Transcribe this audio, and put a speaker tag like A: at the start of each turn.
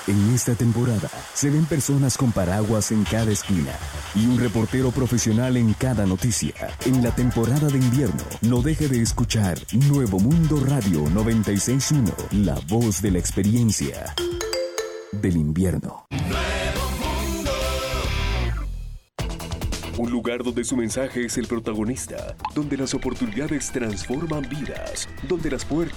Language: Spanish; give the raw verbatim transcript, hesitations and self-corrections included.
A: En esta temporada se ven personas con paraguas en cada esquina y un reportero profesional en cada noticia. En la temporada de invierno, no deje de escuchar Nuevo Mundo Radio noventa y seis punto uno, la voz de la experiencia del invierno. Un lugar donde su mensaje es el protagonista, donde las oportunidades transforman vidas, donde las puertas